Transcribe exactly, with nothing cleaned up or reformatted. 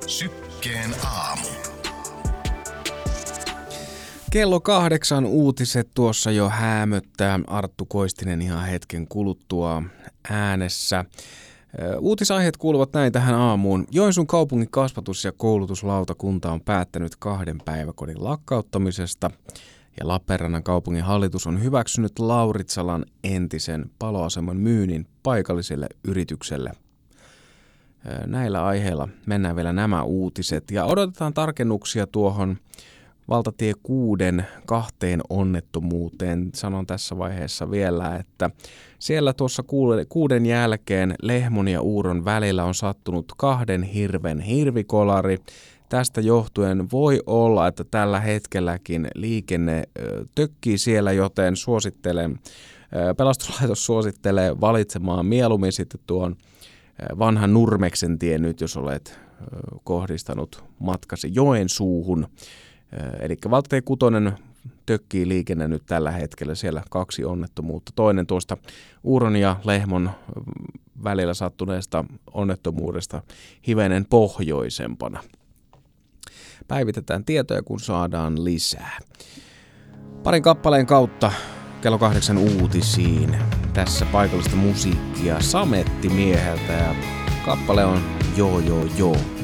Sykkeen aamu. Kello kahdeksan uutiset tuossa jo häämöttää. Arttu Koistinen ihan hetken kuluttua äänessä. Uutisaiheet kuuluvat näin tähän aamuun. Joensuun kaupungin kasvatus- ja koulutuslautakunta on päättänyt kahden päiväkodin lakkauttamisesta. Ja Lappeenrannan kaupungin hallitus on hyväksynyt Lauritsalan entisen paloaseman myynnin paikalliselle yritykselle. Näillä aiheilla mennään vielä nämä uutiset ja odotetaan tarkennuksia tuohon valtatie kuuden kahteen onnettomuuteen. Sanon tässä vaiheessa vielä, että siellä tuossa kuuden jälkeen Lehmon ja Uuron välillä on sattunut kahden hirven hirvikolari. Tästä johtuen voi olla, että tällä hetkelläkin liikenne tökkii siellä, joten suosittelen, pelastuslaitos suosittelee valitsemaan mieluummin sitten tuon vanhan Nurmeksen tien nyt, jos olet kohdistanut matkasi Joensuuhun. Eli valtatie kutonen tökkii liikenne nyt tällä hetkellä, siellä kaksi onnettomuutta. Toinen tuosta Uuron ja Lehmon välillä sattuneesta onnettomuudesta hivenen pohjoisempana. Päivitetään tietoja, kun saadaan lisää. Parin kappaleen kautta kello kahdeksan uutisiin. Tässä paikallista musiikkia Sametti mieheltä ja kappale on Joo Joo Joo.